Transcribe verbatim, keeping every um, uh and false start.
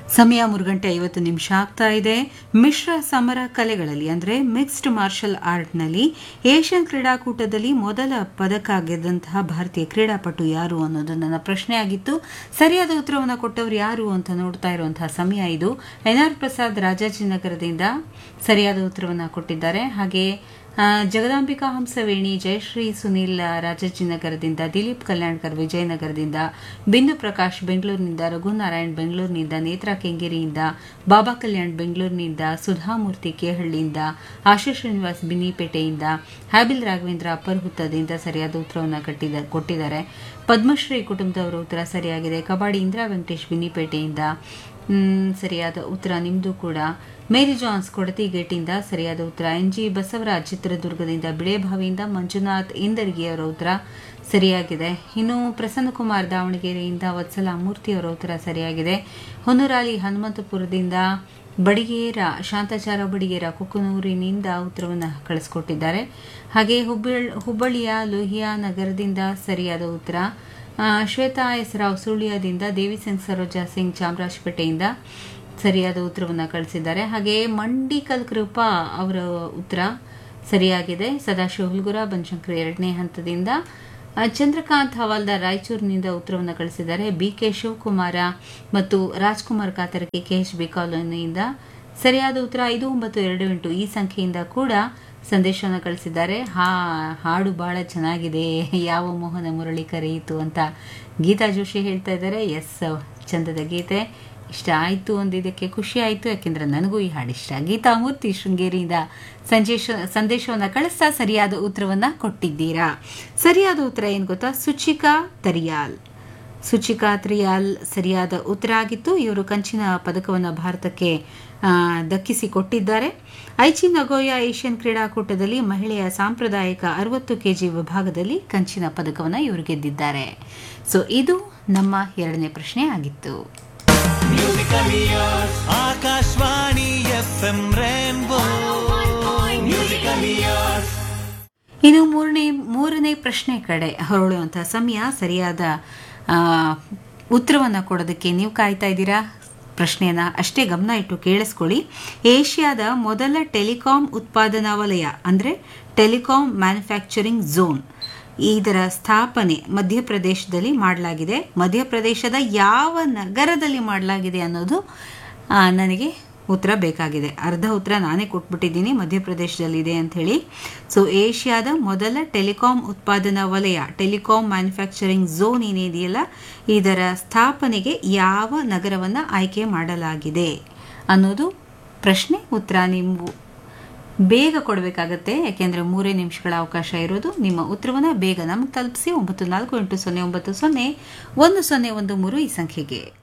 ಸಮಯ ಮೂರು ಗಂಟೆ ಐವತ್ತು ನಿಮಿಷ ಆಗ್ತಾ ಇದೆ. ಮಿಶ್ರ ಸಮರ ಕಲೆಗಳಲ್ಲಿ ಅಂದರೆ ಮಿಕ್ಸ್ಡ್ ಮಾರ್ಷಲ್ ಆರ್ಟ್ನಲ್ಲಿ ಏಷ್ಯನ್ ಕ್ರೀಡಾಕೂಟದಲ್ಲಿ ಮೊದಲ ಪದಕ ಗೆದ್ದಂತಹ ಭಾರತೀಯ ಕ್ರೀಡಾಪಟು ಯಾರು ಅನ್ನೋದು ನನ್ನ ಪ್ರಶ್ನೆ ಆಗಿತ್ತು. ಸರಿಯಾದ ಉತ್ತರವನ್ನು ಕೊಟ್ಟವರು ಯಾರು ಅಂತ ನೋಡ್ತಾ ಇರುವಂತಹ ಸಮಯ ಇದು. ಎನ್ ಆರ್ ಪ್ರಸಾದ್ ರಾಜಾಜಿನಗರದಿಂದ ಸರಿಯಾದ ಉತ್ತರವನ್ನು ಕೊಟ್ಟಿದ್ದಾರೆ. ಹಾಗೆ ಜಗದಾಂಬಿಕಾ ಹಂಸವೇಣಿ, ಜಯಶ್ರೀ ಸುನೀಲ್ ರಾಜಾಜಿನಗರದಿಂದ, ದಿಲೀಪ್ ಕಲ್ಯಾಣ್ಕರ್ ವಿಜಯನಗರದಿಂದ, ಬಿಂದು ಪ್ರಕಾಶ್ ಬೆಂಗಳೂರಿನಿಂದ, ರಘುನಾರಾಯಣ್ ಬೆಂಗಳೂರಿನಿಂದ, ನೇತ್ರಾ ಕೆಂಗೇರಿಯಿಂದ, ಬಾಬಾ ಕಲ್ಯಾಣ್ ಬೆಂಗಳೂರಿನಿಂದ, ಸುಧಾಮೂರ್ತಿ ಕೇಹಳ್ಳಿಯಿಂದ, ಆಶಾ ಶ್ರೀನಿವಾಸ್ ಬಿನ್ನಿಪೇಟೆಯಿಂದ, ಹ್ಯಾಬಿಲ್ ರಾಘವೇಂದ್ರ ಅಪ್ಪರ್ಹುತ್ತದಿಂದ ಸರಿಯಾದ ಉತ್ತರವನ್ನು ಕಟ್ಟಿದ ಕೊಟ್ಟಿದ್ದಾರೆ. ಪದ್ಮಶ್ರೀ ಕುಟುಂಬದವರ ಉತ್ತರ ಸರಿಯಾಗಿದೆ. ಕಬಾಡಿ ಇಂದಿರಾ ವೆಂಕಟೇಶ್ ಬಿನ್ನಿಪೇಟೆಯಿಂದ ಸರಿಯಾದ ಉತ್ತರ ನಿಮ್ದು ಕೂಡ. ಮೇರಿ ಜಾನ್ಸ್ ಕೊಡತಿಗೇಟಿಂದ ಸರಿಯಾದ ಉತ್ತರ. ಎನ್ ಜಿ ಬಸವರಾಜ್ ಚಿತ್ರದುರ್ಗದಿಂದ, ಬಿಳೆಭಾವಿಯಿಂದ ಮಂಜುನಾಥ್ ಇಂದರ್ಗಿ ಅವರ ಉತ್ತರ ಸರಿಯಾಗಿದೆ. ಇನ್ನು ಪ್ರಸನ್ನಕುಮಾರ್ ದಾವಣಗೆರೆಯಿಂದ, ವತ್ಸಲ ಮೂರ್ತಿ ಅವರ ಉತ್ತರ ಸರಿಯಾಗಿದೆ. ಹೊನ್ನೂರಾಲಿ ಹನುಮಂತಪುರದಿಂದ, ಬಡಿಗೇರ ಶಾಂತಾಚಾರ ಬಡಿಗೇರ ಕುಕ್ಕನೂರಿನಿಂದ ಉತ್ತರವನ್ನು ಕಳಿಸ್ಕೊಟ್ಟಿದ್ದಾರೆ. ಹಾಗೆ ಹುಬ್ಬಳ್ ಹುಬ್ಬಳ್ಳಿಯ ಲೋಹಿಯಾ ನಗರದಿಂದ ಸರಿಯಾದ ಉತ್ತರ. ಶ್ವೇತಾ ಎಸ್ ರಾವ್ ಸುಳ್ಯದಿಂದ, ದೇವಿಸಿಂಗ್ ಸರೋಜಾ ಸಿಂಗ್ ಚಾಮರಾಜಪೇಟೆಯಿಂದ ಸರಿಯಾದ ಉತ್ತರವನ್ನು ಕಳಿಸಿದ್ದಾರೆ. ಹಾಗೆ ಮಂಡಿಕಲ್ ಕೃಪಾ ಅವರ ಉತ್ತರ ಸರಿಯಾಗಿದೆ. ಸದಾಶಿವ ಹುಲ್ಗುರ ಬನಶಂಕರಿ ಎರಡನೇ ಹಂತದಿಂದ, ಚಂದ್ರಕಾಂತ್ ಹವಾಲ್ದಾರ್ ರಾಯಚೂರಿನಿಂದ ಉತ್ತರವನ್ನು ಕಳಿಸಿದ್ದಾರೆ. ಬಿ ಕೆ ಶಿವಕುಮಾರ ಮತ್ತು Rajkumar Katarki K H B ಕಾಲೋನಿಯಿಂದ ಸರಿಯಾದ ಉತ್ತರ ಐದು ಒಂಬತ್ತು ಎರಡು ಎಂಟು ಈ ಸಂಖ್ಯೆಯಿಂದ ಕೂಡ ಸಂದೇಶವನ್ನು ಕಳಿಸಿದ್ದಾರೆ. ಹಾ ಹಾಡು ಬಹಳ ಚೆನ್ನಾಗಿದೆ, ಯಾವ ಮೋಹನ ಮುರಳಿ ಕರೆಯಿತು ಅಂತ ಗೀತಾ ಜೋಶಿ ಹೇಳ್ತಾ ಇದ್ದಾರೆ. ಎಸ್, ಚಂದದ ಗೀತೆ, ಇಷ್ಟ ಆಯಿತು ಅಂದಿದ್ದಕ್ಕೆ ಖುಷಿ ಆಯಿತು, ಯಾಕೆಂದರೆ ನನಗೂ ಈ ಹಾಡು ಇಷ್ಟ. ಗೀತಾ ಮೂರ್ತಿ ಶೃಂಗೇರಿಯಿಂದ ಸಂದೇಶ ಸಂದೇಶವನ್ನು ಕಳಿಸ್ತಾ ಸರಿಯಾದ ಉತ್ತರವನ್ನು ಕೊಟ್ಟಿದ್ದೀರಾ. ಸರಿಯಾದ ಉತ್ತರ ಏನು ಗೊತ್ತಾ? ಸುಚಿಕಾ ತರಿಯಾಲ್. ಸುಚಿಕಾ ತ್ರಿಯಾಲ್ ಸರಿಯಾದ ಉತ್ತರ ಆಗಿತ್ತು. ಇವರು ಕಂಚಿನ ಪದಕವನ್ನು ಭಾರತಕ್ಕೆ ದಕ್ಕಿಸಿಕೊಟ್ಟಿದ್ದಾರೆ. ಐಚಿ ನಗೋಯಾ ಏಷ್ಯನ್ ಕ್ರೀಡಾಕೂಟದಲ್ಲಿ ಮಹಿಳೆಯ ಸಾಂಪ್ರದಾಯಿಕ ಅರವತ್ತು ಕೆಜಿ ವಿಭಾಗದಲ್ಲಿ ಕಂಚಿನ ಪದಕವನ್ನು ಇವರು ಗೆದ್ದಿದ್ದಾರೆ. ಸೊ ಇದು ನಮ್ಮ ಎರಡನೇ ಪ್ರಶ್ನೆ ಆಗಿತ್ತು. ಆಕಾಶವಾಣಿ ಎಫ್ ಎಂ ರೇನ್ಬೋ ಇನ್ನು ಮೂರನೇ ಮೂರನೇ ಪ್ರಶ್ನೆ ಕಡೆ ಹೊರಳುವಂತಹ ಸಮಯ. ಸರಿಯಾದ ಉತ್ತರವನ್ನು ಕೊಡೋದಕ್ಕೆ ನೀವು ಕಾಯ್ತಾ ಇದ್ದೀರಾ. ಪ್ರಶ್ನೆಯನ್ನು ಅಷ್ಟೇ ಗಮನ ಇಟ್ಟು ಕೇಳಿಸ್ಕೊಳ್ಳಿ. ಏಷ್ಯಾದ ಮೊದಲ ಟೆಲಿಕಾಂ ಉತ್ಪಾದನಾ ವಲಯ ಅಂದರೆ ಟೆಲಿಕಾಂ ಮ್ಯಾನುಫ್ಯಾಕ್ಚರಿಂಗ್ ಝೋನ್, ಇದರ ಸ್ಥಾಪನೆ ಮಧ್ಯಪ್ರದೇಶದಲ್ಲಿ ಮಾಡಲಾಗಿದೆ. ಮಧ್ಯಪ್ರದೇಶದ ಯಾವ ನಗರದಲ್ಲಿ ಮಾಡಲಾಗಿದೆ ಅನ್ನೋದು ನನಗೆ ಉತ್ತರ ಬೇಕಾಗಿದೆ. ಅರ್ಧ ಉತ್ತರ ನಾನೇ ಕೊಟ್ಬಿಟ್ಟಿದ್ದೀನಿ, ಮಧ್ಯಪ್ರದೇಶದಲ್ಲಿದೆ ಅಂಥೇಳಿ. ಸೊ ಏಷ್ಯಾದ ಮೊದಲ ಟೆಲಿಕಾಂ ಉತ್ಪಾದನಾ ವಲಯ, ಟೆಲಿಕಾಂ ಮ್ಯಾನುಫ್ಯಾಕ್ಚರಿಂಗ್ ಝೋನ್ ಏನಿದೆಯಲ್ಲ, ಇದರ ಸ್ಥಾಪನೆಗೆ ಯಾವ ನಗರವನ್ನು ಆಯ್ಕೆ ಮಾಡಲಾಗಿದೆ ಅನ್ನೋದು ಪ್ರಶ್ನೆ. ಉತ್ತರ ನೀವು ಬೇಗ ಕೊಡಬೇಕಾಗತ್ತೆ, ಯಾಕೆಂದರೆ ಮೂರೇ ನಿಮಿಷಗಳ ಅವಕಾಶ ಇರೋದು. ನಿಮ್ಮ ಉತ್ತರವನ್ನು ಬೇಗ ನಮಗೆ ತಲುಪಿಸಿ. ಒಂಬತ್ತು ನಾಲ್ಕು ಎಂಟು ಸೊನ್ನೆ ಒಂಬತ್ತು ಸೊನ್ನೆ ಒಂದು ಸೊನ್ನೆ ಒಂದು ಮೂರು ಈ ಸಂಖ್ಯೆಗೆ.